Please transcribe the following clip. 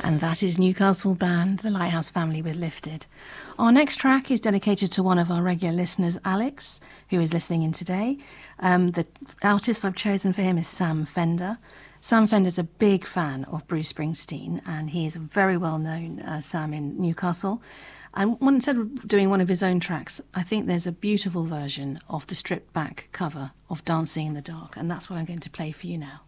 And that is Newcastle band, the Lighthouse Family with Lifted. Our next track is dedicated to one of our regular listeners, Alex, who is listening in today. The artist I've chosen for him is Sam Fender. Sam Fender's a big fan of Bruce Springsteen, and he is a very well-known Sam in Newcastle. And instead of doing one of his own tracks, I think there's a beautiful version of the stripped-back cover of Dancing in the Dark, and that's what I'm going to play for you now.